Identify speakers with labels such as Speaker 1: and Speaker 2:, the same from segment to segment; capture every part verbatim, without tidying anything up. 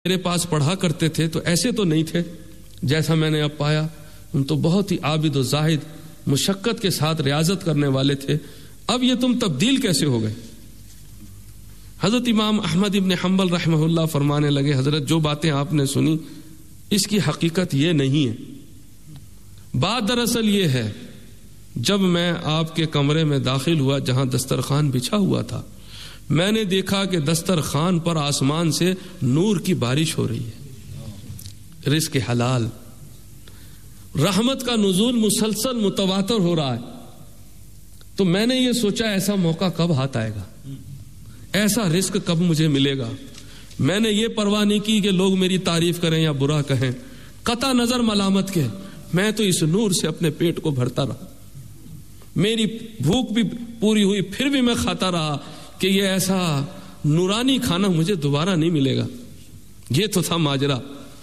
Speaker 1: میرے پاس پڑھا کرتے تھے تو ایسے تو نہیں تھے جیسا میں نے اب پایا. تم تو بہت ہی عابد و زاہد مشقت کے ساتھ ریاضت کرنے والے تھے, اب یہ تم تبدیل کیسے ہو گئے؟ حضرت امام احمد ابن حنبل رحمہ اللہ فرمانے لگے, حضرت جو باتیں آپ نے سنی اس کی حقیقت یہ نہیں ہے. بات دراصل یہ ہے, جب میں آپ کے کمرے میں داخل ہوا جہاں دسترخوان بچھا ہوا تھا, میں نے دیکھا کہ دسترخوان پر آسمان سے نور کی بارش ہو رہی ہے, رزق حلال, رحمت کا نزول مسلسل متواتر ہو رہا ہے. تو میں نے یہ سوچا ایسا موقع کب ہاتھ آئے گا, ایسا رزق کب مجھے ملے گا. میں نے یہ پرواہ نہیں کی کہ لوگ میری تعریف کریں یا برا کہیں, قطع نظر ملامت کے, میں تو اس نور سے اپنے پیٹ کو بھرتا رہا. میری بھوک بھی پوری ہوئی, پھر بھی میں کھاتا رہا کہ یہ ایسا نورانی کھانا مجھے دوبارہ نہیں ملے گا. یہ تو تھا ماجرا.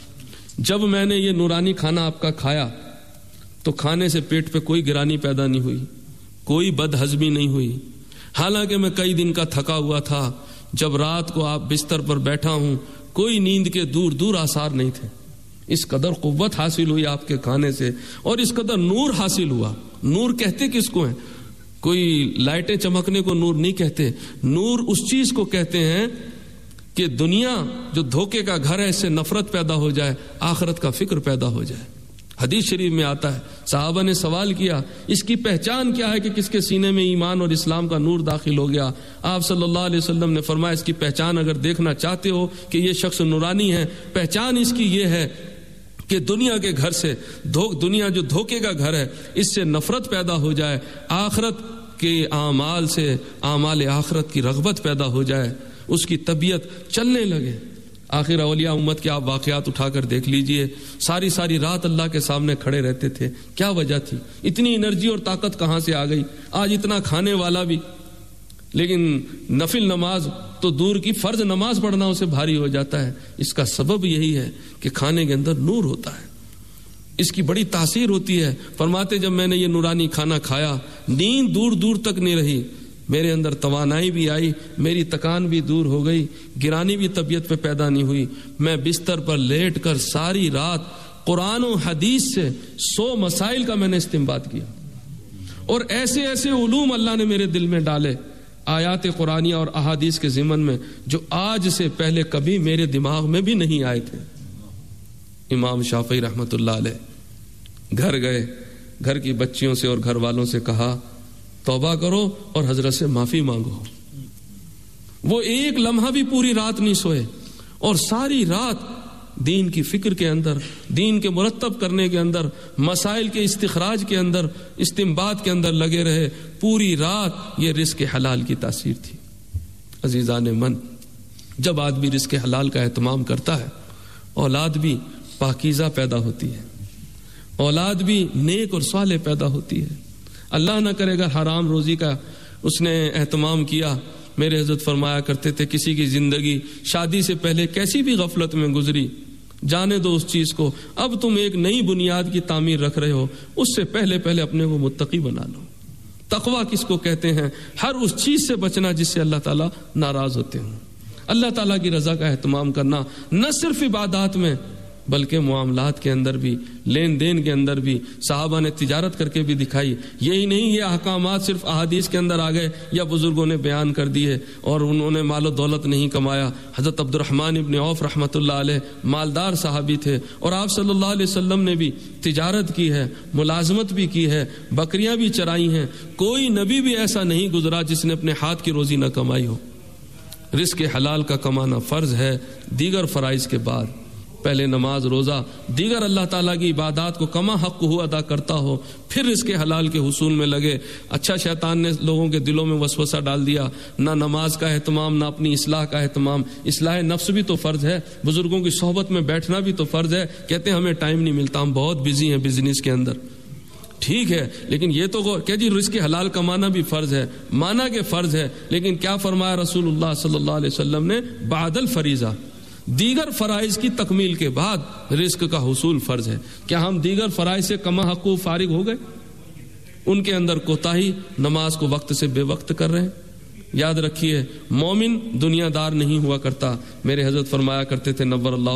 Speaker 1: جب میں نے یہ نورانی کھانا آپ کا کھایا تو کھانے سے پیٹ پہ کوئی گرانی پیدا نہیں ہوئی, کوئی بد ہضمی نہیں ہوئی. حالانکہ میں کئی دن کا تھکا ہوا تھا. جب رات کو آپ بستر پر بیٹھا ہوں, کوئی نیند کے دور دور آثار نہیں تھے. اس قدر قوت حاصل ہوئی آپ کے کھانے سے, اور اس قدر نور حاصل ہوا. نور کہتے کس کو ہیں؟ کوئی لائٹیں چمکنے کو نور نہیں کہتے. نور اس چیز کو کہتے ہیں کہ دنیا جو دھوکے کا گھر ہے اس سے نفرت پیدا ہو جائے, آخرت کا فکر پیدا ہو جائے. حدیث شریف میں آتا ہے, صحابہ نے سوال کیا اس کی پہچان کیا ہے کہ کس کے سینے میں ایمان اور اسلام کا نور داخل ہو گیا. آپ صلی اللہ علیہ وسلم نے فرمایا اس کی پہچان اگر دیکھنا چاہتے ہو کہ یہ شخص نورانی ہے, پہچان اس کی یہ ہے کہ دنیا کے گھر سے, دنیا جو دھوکے کا گھر ہے اس سے نفرت پیدا ہو جائے, آخرت کے اعمال سے اعمال آخرت کی رغبت پیدا ہو جائے, اس کی طبیعت چلنے لگے. آخر اولیاء امت کے آپ واقعات اٹھا کر دیکھ لیجئے, ساری ساری رات اللہ کے سامنے کھڑے رہتے تھے. کیا وجہ تھی؟ اتنی انرجی اور طاقت کہاں سے آ گئی؟ آج اتنا کھانے والا بھی, لیکن نفل نماز تو دور کی, فرض نماز پڑھنا اسے بھاری ہو جاتا ہے. اس کا سبب یہی ہے کہ کھانے کے اندر نور ہوتا ہے, اس کی بڑی تاثیر ہوتی ہے. فرماتے جب میں نے یہ نورانی کھانا کھایا, نیند دور دور تک نہیں رہی, میرے اندر توانائی بھی آئی, میری تکان بھی دور ہو گئی, گرانی بھی طبیعت پہ پیدا نہیں ہوئی. میں بستر پر لیٹ کر ساری رات قرآن و حدیث سے سو مسائل کا میں نے استنباط کیا, اور ایسے ایسے علوم اللہ نے میرے دل میں ڈالے, آیات قرآنیہ اور احادیث کے ضمن میں, جو آج سے پہلے کبھی میرے دماغ میں بھی نہیں آئے تھے. امام شافعی رحمت اللہ علیہ گھر گئے, گھر کی بچیوں سے اور گھر والوں سے کہا توبہ کرو اور حضرت سے معافی مانگو. وہ ایک لمحہ بھی پوری رات نہیں سوئے, اور ساری رات دین کی فکر کے اندر, دین کے مرتب کرنے کے اندر, مسائل کے استخراج کے اندر, استنباط کے اندر لگے رہے. پوری رات یہ رزق حلال کی تاثیر تھی. عزیزان من, جب آدمی رزق حلال کا اہتمام کرتا ہے, اولاد بھی پاکیزہ پیدا ہوتی ہے, اولاد بھی نیک اور صالح پیدا ہوتی ہے. اللہ نہ کرے گا حرام روزی کا اس نے اہتمام کیا. میرے حضرت فرمایا کرتے تھے کسی کی زندگی شادی سے پہلے کیسی بھی غفلت میں گزری, جانے دو اس چیز کو. اب تم ایک نئی بنیاد کی تعمیر رکھ رہے ہو, اس سے پہلے پہلے اپنے کو متقی بنا لو. تقویٰ کس کو کہتے ہیں؟ ہر اس چیز سے بچنا جس سے اللہ تعالیٰ ناراض ہوتے ہوں. اللہ تعالیٰ کی رضا کا اہتمام کرنا, نہ صرف عبادات میں بلکہ معاملات کے اندر بھی, لین دین کے اندر بھی. صحابہ نے تجارت کر کے بھی دکھائی. یہی نہیں یہ احکامات صرف احادیث کے اندر آ گئے یا بزرگوں نے بیان کر دیے اور انہوں نے مال و دولت نہیں کمایا. حضرت عبد الرحمن ابن عوف رحمۃ اللہ علیہ مالدار صحابی تھے, اور آپ صلی اللہ علیہ وسلم نے بھی تجارت کی ہے, ملازمت بھی کی ہے, بکریاں بھی چرائی ہیں. کوئی نبی بھی ایسا نہیں گزرا جس نے اپنے ہاتھ کی روزی نہ کمائی ہو. رزق حلال کا کمانا فرض ہے دیگر فرائض کے بعد. پہلے نماز روزہ دیگر اللہ تعالیٰ کی عبادات کو کما حق ہو ادا کرتا ہو, پھر اس کے حلال کے حصول میں لگے. اچھا شیطان نے لوگوں کے دلوں میں وسوسہ ڈال دیا, نہ نماز کا اہتمام, نہ اپنی اصلاح کا اہتمام. اصلاح نفس بھی تو فرض ہے, بزرگوں کی صحبت میں بیٹھنا بھی تو فرض ہے. کہتے ہیں ہمیں ٹائم نہیں ملتا, ہم بہت بزی ہیں بزنس کے اندر. ٹھیک ہے, لیکن یہ تو کہ جی رزق حلال کمانا بھی فرض ہے, مانا کہ فرض ہے, لیکن کیا فرمایا رسول اللہ صلی اللہ علیہ وسلم نے؟ بعد الفریضہ, دیگر فرائض کی تکمیل کے بعد رزق کا حصول فرض ہے. کیا ہم دیگر فرائض سے کما حق و فارغ ہو گئے؟ ان کے اندر کوتاہی, نماز کو وقت سے بے وقت کر رہے ہیں, یاد رکھیے مومن دنیا دار نہیں ہوا کرتا. میرے حضرت فرمایا کرتے تھے نور اللہ